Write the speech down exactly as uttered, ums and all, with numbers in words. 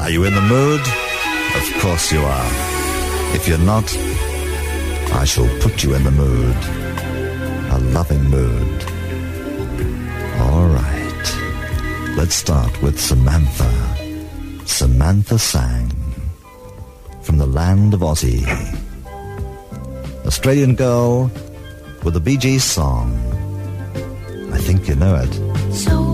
Are you in the mood? Of course you are. If you're not, I shall put you in the mood. A loving mood. All right. Let's start with Samantha. Samantha sang from the land of Aussie. Australian girl with a Bee Gees song. I think you know it. So